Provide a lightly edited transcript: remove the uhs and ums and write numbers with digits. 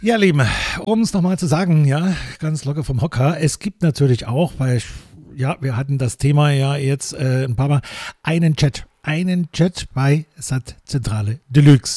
Ja, Lieben, um es nochmal zu sagen, ja, ganz locker vom Hocker. Es gibt natürlich auch, weil, ja, wir hatten das Thema ja jetzt ein paar Mal, einen Chat bei Sat Zentrale Deluxe.